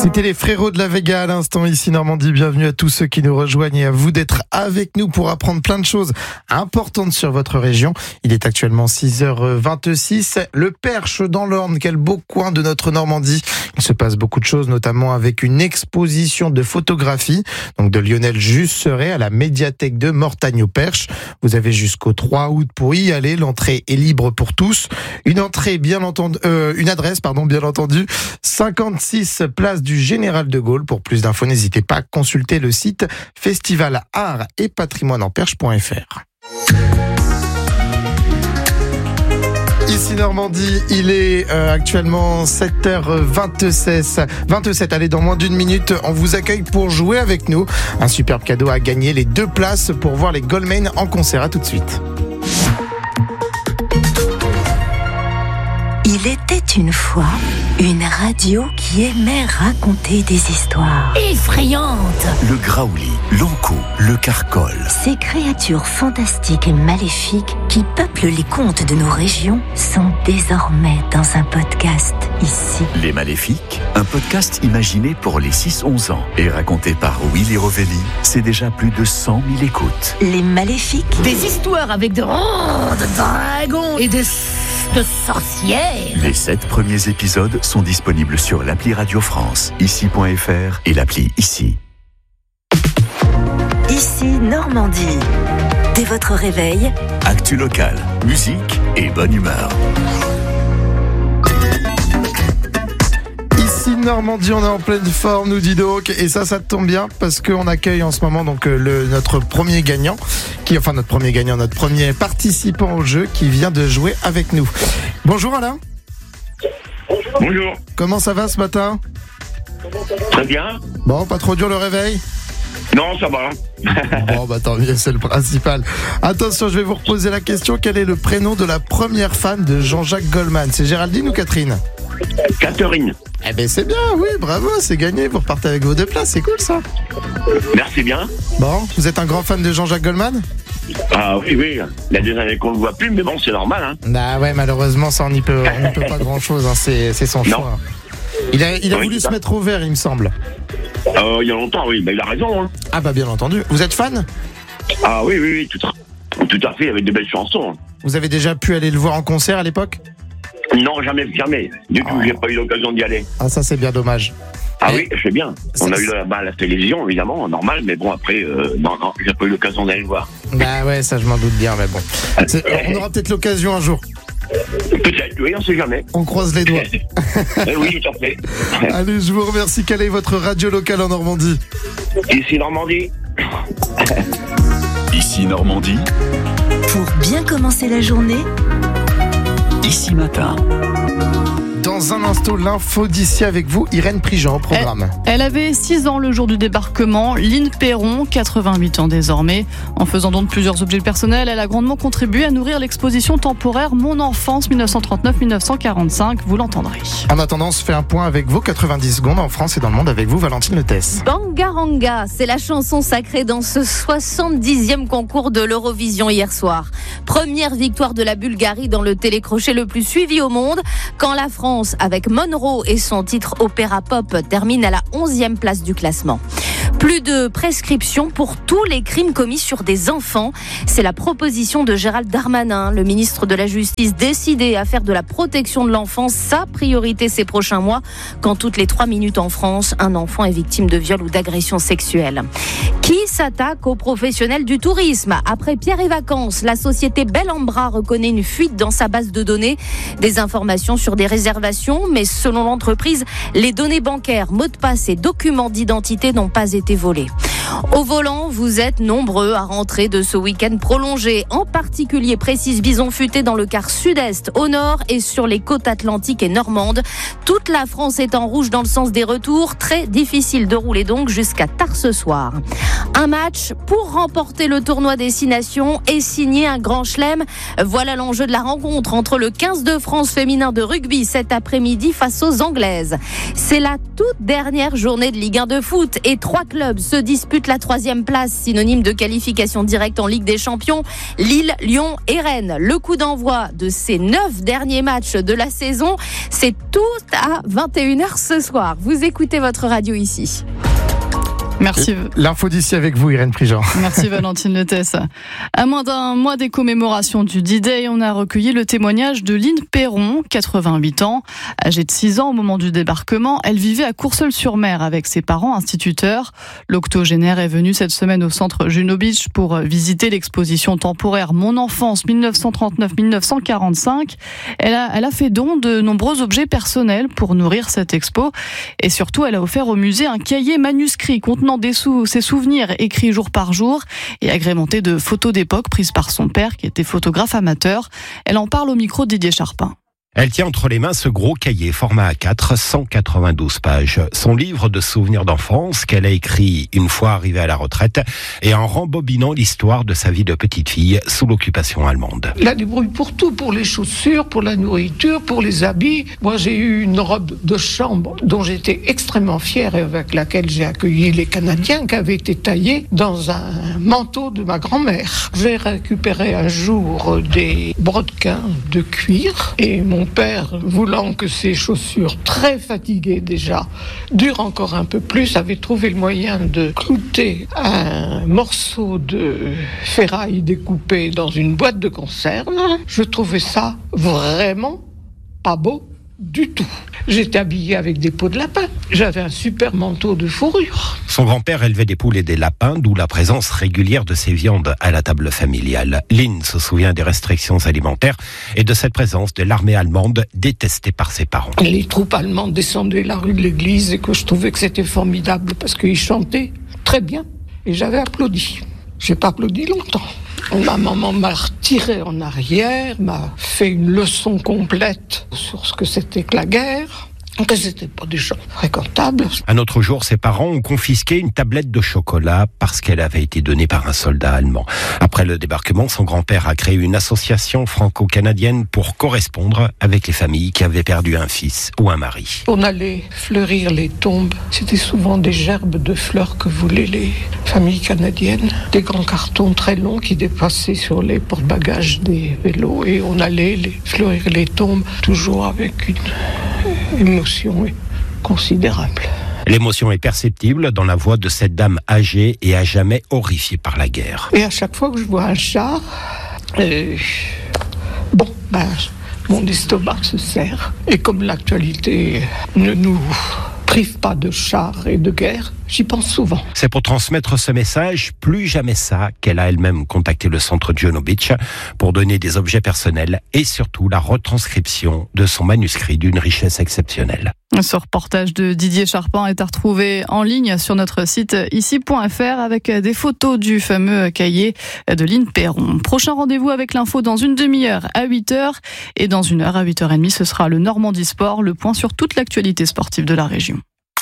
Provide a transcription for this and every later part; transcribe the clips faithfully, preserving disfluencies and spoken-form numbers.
C'était les frérots de la Vega à l'instant ici Normandie. Bienvenue à tous ceux qui nous rejoignent et à vous d'être avec nous pour apprendre plein de choses importantes sur votre région. Il est actuellement six heures vingt-six. Le Perche dans l'Orne, quel beau coin de notre Normandie. Il se passe beaucoup de choses, notamment avec une exposition de photographie donc de Lionel Jusseret à la médiathèque de Mortagne au Perche. Vous avez jusqu'au trois août pour y aller. L'entrée est libre pour tous. Une entrée bien entendu, euh, une adresse pardon bien entendu, cinquante-six place du Général de Gaulle. Pour plus d'infos, n'hésitez pas à consulter le site festival art et patrimoine en perche point f r. Ici Normandie, il est euh, actuellement sept heures vingt-sept. vingt-sept, allez, dans moins d'une minute, on vous accueille pour jouer avec nous. Un superbe cadeau à gagner, les deux places pour voir les Goldman en concert. À tout de suite. Il était une fois une radio qui aimait raconter des histoires effrayantes. Le Graouli, l'Ankou, le Carcol. Ces créatures fantastiques et maléfiques qui peuplent les contes de nos régions sont désormais dans un podcast ici. Les Maléfiques, un podcast imaginé pour les six onze ans et raconté par Willy Rovelli. C'est déjà plus de cent mille écoutes. Les Maléfiques. Des histoires avec de grands dragons et de... de sorcières. Les sept premiers épisodes sont disponibles sur l'appli Radio France, ici point f r et l'appli Ici. Ici Normandie. Dès votre réveil, actu locale, musique et bonne humeur. Ici Normandie, on est en pleine forme, nous dit donc, et ça, ça tombe bien parce qu'on accueille en ce moment donc le notre premier gagnant, qui enfin notre premier gagnant, notre premier participant au jeu qui vient de jouer avec nous. Bonjour Alain. Bonjour. Comment ça va ce matin? Très bien. Bon, pas trop dur le réveil? Non, ça va. Bon, bah tant mieux, c'est le principal. Attention, je vais vous reposer la question. Quel est le prénom de la première femme de Jean-Jacques Goldman? C'est Géraldine ou Catherine? Catherine. Eh ben c'est bien, oui, bravo, c'est gagné. Vous repartez avec vos deux places, c'est cool ça. Merci bien. Bon, vous êtes un grand fan de Jean-Jacques Goldman? Ah oui, oui. Il y a des années qu'on ne le voit plus, mais bon, c'est normal. Hein. Bah ouais, malheureusement, ça on n'y peut, on n'y peut pas grand-chose. Hein. C'est, c'est son choix. Il a, il a oui, voulu se mettre au vert, il me semble. Euh, il y a longtemps, oui. Bah, il a raison. Hein. Ah bah bien entendu. Vous êtes fan? Ah oui, oui, oui, tout à, tout à fait, avec de belles chansons. Vous avez déjà pu aller le voir en concert à l'époque? Non, jamais, jamais. Du tout, oh. J'ai pas eu l'occasion d'y aller. Ah ça c'est bien dommage. Ah Et oui, c'est bien. On ça, a eu la, bah, la télévision, évidemment, normal, mais bon, après, euh, non, non, j'ai pas eu l'occasion d'aller le voir. Bah ouais, ça je m'en doute bien, mais bon. C'est, on aura peut-être l'occasion un jour. Peut-être, oui, on sait jamais. On croise les doigts. Oui, tout à fait. Allez, je vous remercie. Quelle est votre radio locale en Normandie? Ici Normandie. Ici Normandie. Pour bien commencer la journée, Ici Matin. Dans un instant, l'info d'ici avec vous, Irène Prigent au programme. Elle, elle avait six ans le jour du débarquement. Lynn Perron, quatre-vingt-huit ans désormais. En faisant don de plusieurs objets personnels, elle a grandement contribué à nourrir l'exposition temporaire Mon enfance dix-neuf cent trente-neuf dix-neuf cent quarante-cinq. Vous l'entendrez. En attendant, on se fait un point avec vos quatre-vingt-dix secondes en France et dans le monde avec vous, Valentine Letès. Bangaranga, c'est la chanson sacrée dans ce soixante-dixième concours de l'Eurovision hier soir. Première victoire de la Bulgarie dans le télécrochet le plus suivi au monde, quand la France, avec Monroe et son titre Opéra Pop, termine à la onzième place du classement. Plus de prescription pour tous les crimes commis sur des enfants. C'est la proposition de Gérald Darmanin, le ministre de la Justice, décidé à faire de la protection de l'enfance sa priorité ces prochains mois, quand toutes les trois minutes en France, un enfant est victime de viol ou d'agression sexuelle. Qui s'attaque aux professionnels du tourisme? Après Pierre et Vacances, la société Bel en Bras reconnaît une fuite dans sa base de données. Des informations sur des réservations, mais selon l'entreprise, les données bancaires, mots de passe et documents d'identité n'ont pas été volés. Au volant, vous êtes nombreux à rentrer de ce week-end prolongé. En particulier, précise Bison Futé dans le quart sud-est, au nord et sur les côtes atlantiques et normandes. Toute la France est en rouge dans le sens des retours. Très difficile de rouler donc jusqu'à tard ce soir. Un match pour remporter le tournoi des Six Nations et signer un grand chelem. Voilà l'enjeu de la rencontre entre le quinze de France féminin de rugby cet après-midi face aux Anglaises. C'est la toute dernière journée de Ligue un de foot et trois clubs se disputent la troisième place, synonyme de qualification directe en Ligue des Champions. Lille, Lyon et Rennes. Le coup d'envoi de ces neuf derniers matchs de la saison, c'est tout à vingt et une heures ce soir. Vous écoutez votre radio ici. Merci. L'info d'ici avec vous, Irène Prigent. Merci Valentine Letès. À moins d'un mois des commémorations du D-Day, on a recueilli le témoignage de Lynn Perron, quatre-vingt-huit ans. Âgée de six ans au moment du débarquement, elle vivait à Courseulles-sur-Mer avec ses parents instituteurs. L'octogénaire est venue cette semaine au centre Juno Beach pour visiter l'exposition temporaire Mon enfance dix-neuf cent trente-neuf à dix-neuf cent quarante-cinq. Elle a, elle a fait don de nombreux objets personnels pour nourrir cette expo. Et surtout, elle a offert au musée un cahier manuscrit contenant des sous, ses souvenirs écrits jour par jour et agrémentés de photos d'époque prises par son père qui était photographe amateur. Elle en parle au micro de Didier Charpin. Elle tient entre les mains ce gros cahier format A quatre, cent quatre-vingt-douze pages. Son livre de souvenirs d'enfance qu'elle a écrit une fois arrivée à la retraite et en rembobinant l'histoire de sa vie de petite fille sous l'occupation allemande. La débrouille pour tout, pour les chaussures, pour la nourriture, pour les habits. Moi, j'ai eu une robe de chambre dont j'étais extrêmement fière et avec laquelle j'ai accueilli les Canadiens qui avait été taillée dans un manteau de ma grand-mère. J'ai récupéré un jour des brodequins de cuir et mon Mon père, voulant que ses chaussures, très fatiguées déjà, durent encore un peu plus, avait trouvé le moyen de clouter un morceau de ferraille découpé dans une boîte de conserve. Je trouvais ça vraiment pas beau du tout. J'étais habillée avec des peaux de lapin. J'avais un super manteau de fourrure. Son grand-père élevait des poules et des lapins, d'où la présence régulière de ces viandes à la table familiale. Lynn se souvient des restrictions alimentaires et de cette présence de l'armée allemande détestée par ses parents. Les troupes allemandes descendaient la rue de l'église et que je trouvais que c'était formidable parce qu'ils chantaient très bien et j'avais applaudi. J'ai pas applaudi longtemps. Ma maman m'a retiré en arrière, m'a fait une leçon complète sur ce que c'était que la guerre, que c'était pas des gens fréquentables. Un autre jour, ses parents ont confisqué une tablette de chocolat parce qu'elle avait été donnée par un soldat allemand. Après le débarquement, son grand-père a créé une association franco-canadienne pour correspondre avec les familles qui avaient perdu un fils ou un mari. On allait fleurir les tombes. C'était souvent des gerbes de fleurs que voulaient les familles canadiennes. Des grands cartons très longs qui dépassaient sur les porte-bagages des vélos et on allait les fleurir les tombes, toujours avec une émotion considérable. L'émotion est perceptible dans la voix de cette dame âgée et à jamais horrifiée par la guerre. Et à chaque fois que je vois un char, euh, bon, ben, mon estomac se serre. Et comme l'actualité ne nous prive pas de chars et de guerre, j'y pense souvent. C'est pour transmettre ce message, plus jamais ça, qu'elle a elle-même contacté le centre Juno Beach pour donner des objets personnels et surtout la retranscription de son manuscrit d'une richesse exceptionnelle. Ce reportage de Didier Charpin est à retrouver en ligne sur notre site ici point f r avec des photos du fameux cahier de Lynn Perron. Prochain rendez-vous avec l'info dans une demi-heure à huit heures et dans une heure à huit heures trente, ce sera le Normandie Sport, le point sur toute l'actualité sportive de la région.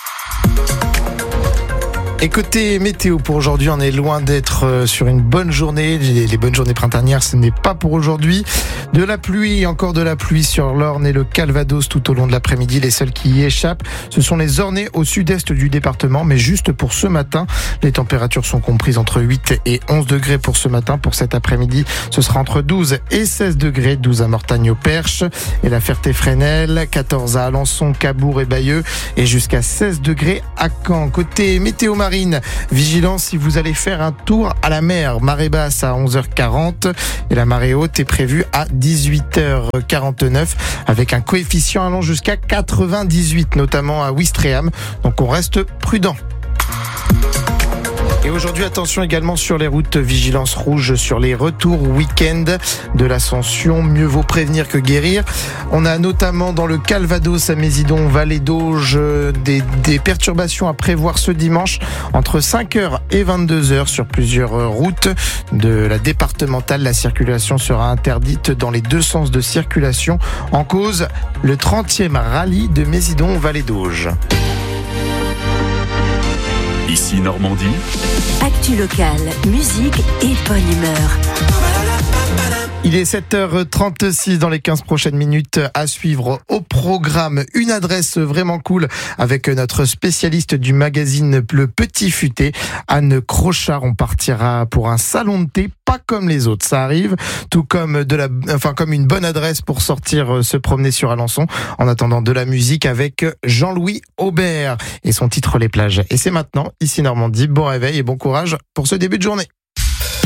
Et côté météo pour aujourd'hui, on est loin d'être sur une bonne journée. Les bonnes journées printanières, ce n'est pas pour aujourd'hui. De la pluie, encore de la pluie sur l'Orne et le Calvados tout au long de l'après-midi. Les seuls qui y échappent, ce sont les Ornais au sud-est du département. Mais juste pour ce matin, les températures sont comprises entre huit et onze degrés pour ce matin. Pour cet après-midi, ce sera entre douze et seize degrés. douze à Mortagne au Perche et la Ferté-Fresnel, quatorze à Alençon, Cabourg et Bayeux et jusqu'à seize degrés à Caen. Côté météo marine, vigilance si vous allez faire un tour à la mer. Marée basse à onze heures quarante et la marée haute est prévue à dix-huit heures quarante-neuf avec un coefficient allant jusqu'à quatre-vingt-dix-huit, notamment à Ouistreham. Donc on reste prudent. Et aujourd'hui, attention également sur les routes, vigilance rouge sur les retours week-end de l'Ascension. Mieux vaut prévenir que guérir. On a notamment dans le Calvados, à Mésidon, Vallée d'Auge, des, des perturbations à prévoir ce dimanche entre cinq heures et vingt-deux heures sur plusieurs routes de la départementale. La circulation sera interdite dans les deux sens de circulation. En cause, le trentième rallye de Mésidon, Vallée d'Auge. Ici Normandie. Actu locale, musique et bonne humeur. Il est sept heures trente-six dans les quinze prochaines minutes à suivre au programme. Une adresse vraiment cool avec notre spécialiste du magazine Le Petit Futé, Anne Crochard. On partira pour un salon de thé pas comme les autres. Ça arrive, tout comme de la, enfin comme une bonne adresse pour sortir se promener sur Alençon. En attendant de la musique avec Jean-Louis Aubert et son titre Les Plages. Et c'est maintenant, ici Normandie. Bon réveil et bon courage pour ce début de journée.